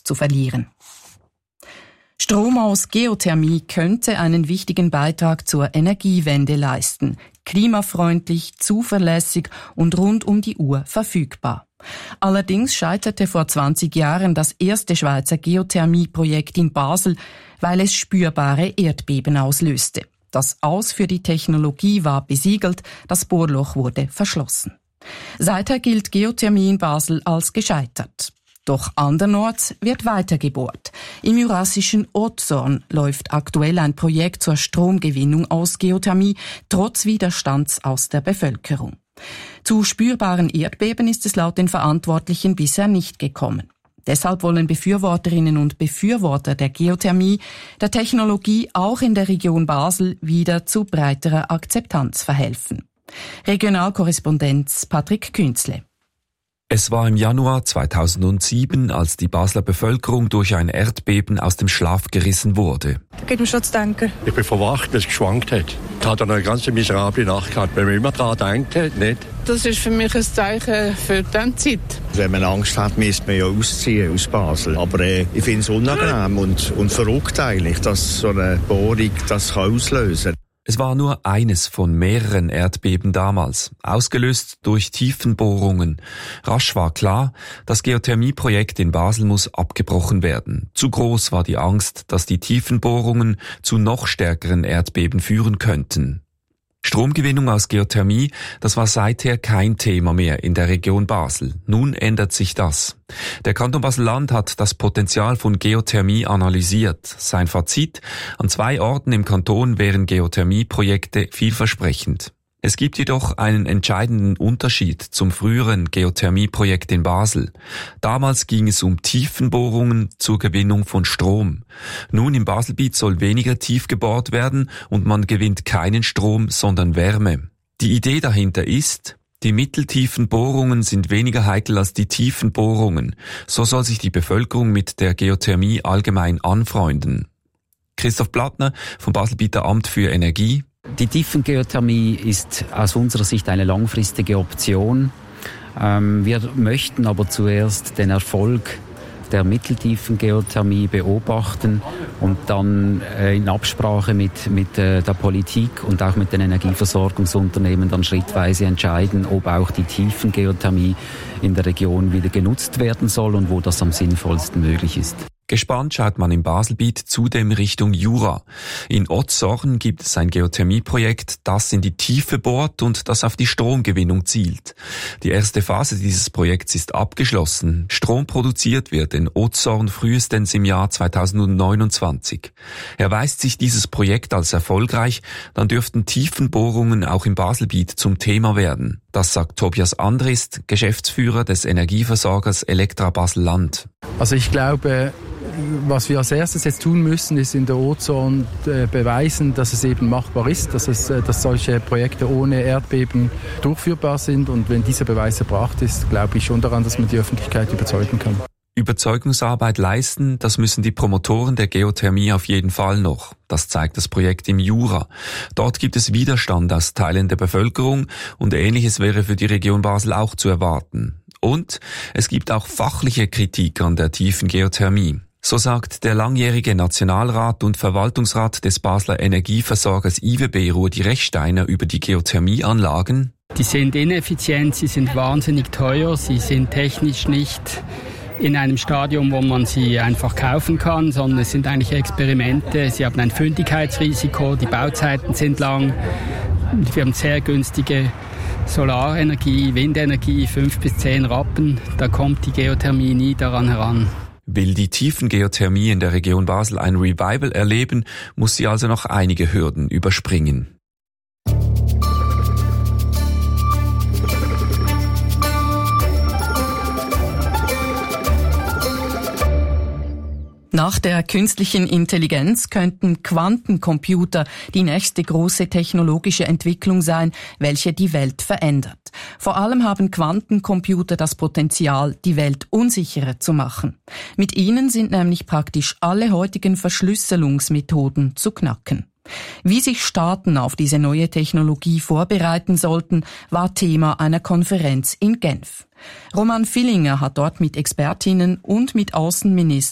zu verlieren. Strom aus Geothermie könnte einen wichtigen Beitrag zur Energiewende leisten. Klimafreundlich, zuverlässig und rund um die Uhr verfügbar. Allerdings scheiterte vor 20 Jahren das erste Schweizer Geothermieprojekt in Basel, weil es spürbare Erdbeben auslöste. Das Aus für die Technologie war besiegelt, das Bohrloch wurde verschlossen. Seither gilt Geothermie in Basel als gescheitert. Doch andernorts wird weiter gebohrt. Im jurassischen Otzorn läuft aktuell ein Projekt zur Stromgewinnung aus Geothermie, trotz Widerstands aus der Bevölkerung. Zu spürbaren Erdbeben ist es laut den Verantwortlichen bisher nicht gekommen. Deshalb wollen Befürworterinnen und Befürworter der Geothermie der Technologie auch in der Region Basel wieder zu breiterer Akzeptanz verhelfen. Regionalkorrespondent Patrick Künzle. Es war im Januar 2007, als die Basler Bevölkerung durch ein Erdbeben aus dem Schlaf gerissen wurde. Da geht mir schon zu denken. Ich bin verwacht, weil es geschwankt hat. Ich hatte eine ganz miserable Nacht gehabt, wenn man immer daran denkt, nicht? Das ist für mich ein Zeichen für die Zeit. Wenn man Angst hat, müsste man ja ausziehen aus Basel. Aber ich finde es unangenehm und verrückt eigentlich, dass so eine Bohrung das auslösen kann. Es war nur eines von mehreren Erdbeben damals, ausgelöst durch Tiefenbohrungen. Rasch war klar, das Geothermieprojekt in Basel muss abgebrochen werden. Zu groß war die Angst, dass die Tiefenbohrungen zu noch stärkeren Erdbeben führen könnten. Stromgewinnung aus Geothermie, das war seither kein Thema mehr in der Region Basel. Nun ändert sich das. Der Kanton Basel-Land hat das Potenzial von Geothermie analysiert. Sein Fazit: An 2 Orten im Kanton wären Geothermieprojekte vielversprechend. Es gibt jedoch einen entscheidenden Unterschied zum früheren Geothermieprojekt in Basel. Damals ging es um Tiefenbohrungen zur Gewinnung von Strom. Nun im Baselbiet soll weniger tief gebohrt werden und man gewinnt keinen Strom, sondern Wärme. Die Idee dahinter ist: Die mitteltiefen Bohrungen sind weniger heikel als die tiefen Bohrungen. So soll sich die Bevölkerung mit der Geothermie allgemein anfreunden. Christoph Plattner vom Baselbieter Amt für Energie. Die Tiefengeothermie ist aus unserer Sicht eine langfristige Option. Wir möchten aber zuerst den Erfolg der Mitteltiefengeothermie beobachten und dann in Absprache mit der Politik und auch mit den Energieversorgungsunternehmen dann schrittweise entscheiden, ob auch die Tiefengeothermie in der Region wieder genutzt werden soll und wo das am sinnvollsten möglich ist. Gespannt schaut man im Baselbiet zudem Richtung Jura. In Otzorn gibt es ein Geothermieprojekt, das in die Tiefe bohrt und das auf die Stromgewinnung zielt. Die erste Phase dieses Projekts ist abgeschlossen. Strom produziert wird in Otzorn frühestens im Jahr 2029. Erweist sich dieses Projekt als erfolgreich, dann dürften Tiefenbohrungen auch im Baselbiet zum Thema werden. Das sagt Tobias Andrist, Geschäftsführer des Energieversorgers Elektra Basel-Land. Also ich glaube, was wir als erstes jetzt tun müssen, ist in der Otzorn beweisen, dass es eben machbar ist, dass solche Projekte ohne Erdbeben durchführbar sind. Und wenn dieser Beweis erbracht ist, glaube ich schon daran, dass man die Öffentlichkeit überzeugen kann. Überzeugungsarbeit leisten, das müssen die Promotoren der Geothermie auf jeden Fall noch. Das zeigt das Projekt im Jura. Dort gibt es Widerstand aus Teilen der Bevölkerung und Ähnliches wäre für die Region Basel auch zu erwarten. Und es gibt auch fachliche Kritik an der tiefen Geothermie. So sagt der langjährige Nationalrat und Verwaltungsrat des Basler Energieversorgers IWB Rudi Rechsteiner über die Geothermieanlagen. Die sind ineffizient, sie sind wahnsinnig teuer, sie sind technisch nicht in einem Stadium, wo man sie einfach kaufen kann, sondern es sind eigentlich Experimente. Sie haben ein Fündigkeitsrisiko, die Bauzeiten sind lang. Wir haben sehr günstige Solarenergie, Windenergie, 5 bis 10 Rappen. Da kommt die Geothermie nie daran heran. Will die Tiefengeothermie in der Region Basel ein Revival erleben, muss sie also noch einige Hürden überspringen. Nach der künstlichen Intelligenz könnten Quantencomputer die nächste große technologische Entwicklung sein, welche die Welt verändert. Vor allem haben Quantencomputer das Potenzial, die Welt unsicherer zu machen. Mit ihnen sind nämlich praktisch alle heutigen Verschlüsselungsmethoden zu knacken. Wie sich Staaten auf diese neue Technologie vorbereiten sollten, war Thema einer Konferenz in Genf. Roman Villinger hat dort mit Expertinnen und mit Außenminister